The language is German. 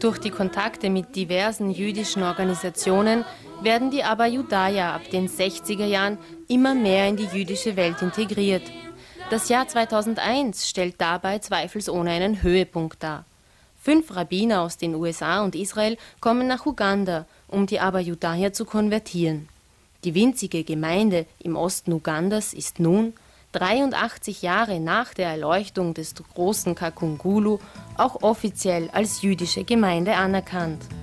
Durch die Kontakte mit diversen jüdischen Organisationen werden die Abba Judaya ab den 60er Jahren immer mehr in die jüdische Welt integriert. Das Jahr 2001 stellt dabei zweifelsohne einen Höhepunkt dar. 5 Rabbiner aus den USA und Israel kommen nach Uganda, um die Abba Judaya zu konvertieren. Die winzige Gemeinde im Osten Ugandas ist nun, 83 Jahre nach der Erleuchtung des großen Kakungulu, auch offiziell als jüdische Gemeinde anerkannt.